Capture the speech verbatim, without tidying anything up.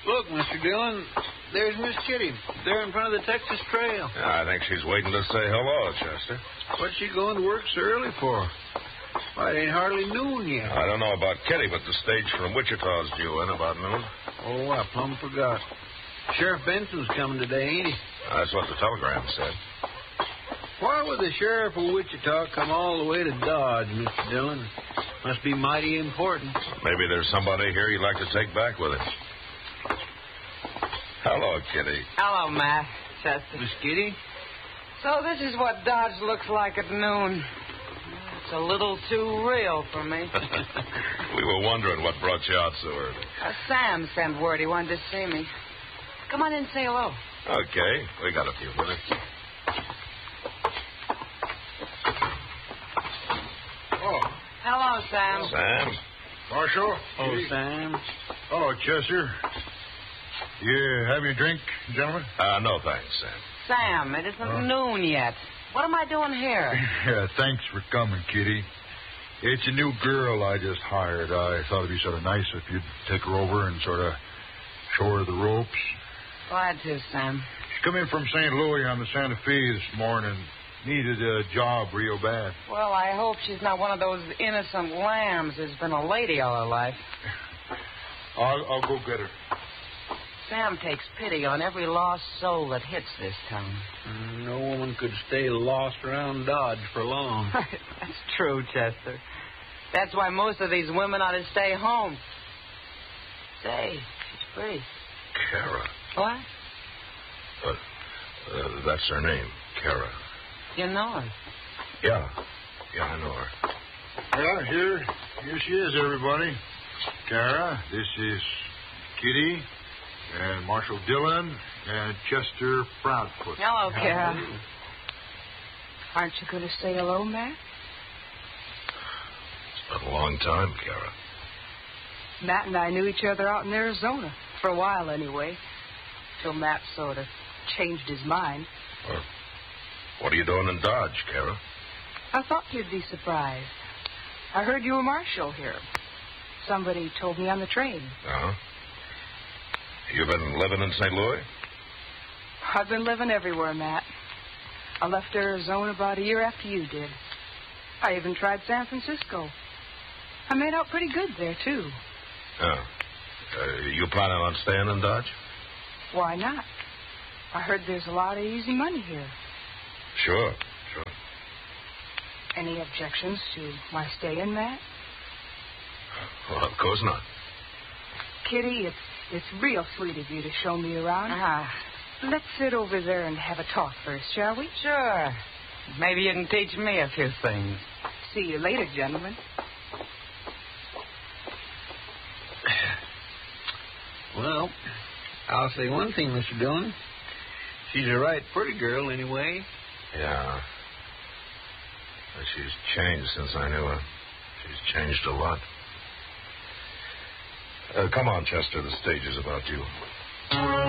Look, Mister Dillon, there's Miss Kitty. There in front of the Texas Trail. Yeah, I think she's waiting to say hello, Chester. What's she going to work so early for? Why, it ain't hardly noon yet. I don't know about Kitty, but the stage from Wichita's due in about noon. Oh, I plumb forgot. Sheriff Benson's coming today, ain't he? That's what the telegram said. Why would the sheriff of Wichita come all the way to Dodge, Mister Dillon? Must be mighty important. Maybe there's somebody here you'd like to take back with him. Hello, Kitty. Hello, Matt. Chester. Miss Kitty? So this is what Dodge looks like at noon. It's a little too real for me. We were wondering what brought you out so early. Uh, Sam sent word he wanted to see me. Come on in and say hello. Okay, we got a few minutes. Oh. Hello, Sam. Sam? Marshal? Oh, Sam. Oh, Chester. You having a drink, gentlemen? Uh, no thanks, Sam. Sam, it isn't Oh. noon yet. What am I doing here? Yeah, thanks for coming, Kitty. It's a new girl I just hired. I thought it'd be sort of nice if you'd take her over and sort of show her the ropes. Glad to, Sam. She come in from Saint Louis on the Santa Fe this morning. Needed a job real bad. Well, I hope she's not one of those innocent lambs who's been a lady all her life. I'll, I'll go get her. Sam takes pity on every lost soul that hits this town. Mm, no woman could stay lost around Dodge for long. That's true, Chester. That's why most of these women ought to stay home. Say, she's pretty. Kara. What? Uh, uh, that's her name, Kara. You know her. Yeah. Yeah, I know her. Well, here, here she is, everybody. Kara, this is Kitty, and Marshal Dillon, and Chester Proudfoot. Hello, Kara. Aren't you going to say hello, Matt? It's been a long time, Kara. Matt and I knew each other out in Arizona, for a while anyway, till Matt sort of changed his mind. Well, what are you doing in Dodge, Kara? I thought you'd be surprised. I heard you were Marshal here. Somebody told me on the train. Uh-huh. You been living in Saint Louis? I've been living everywhere, Matt. I left Arizona about a year after you did. I even tried San Francisco. I made out pretty good there, too. Oh. Uh, you planning on staying in Dodge? Why not? I heard there's a lot of easy money here. Sure, sure. Any objections to my staying, Matt? Well, of course not. Kitty, it's it's real sweet of you to show me around. Ah, Let's sit over there and have a talk first, shall we? sure. Maybe you can teach me a few things. See you later, gentlemen. Well, I'll say one thing, Mister Dillon. She's a right pretty girl, anyway. Yeah. But she's changed since I knew her. She's changed a lot. Uh, come on, Chester. The stage is about you.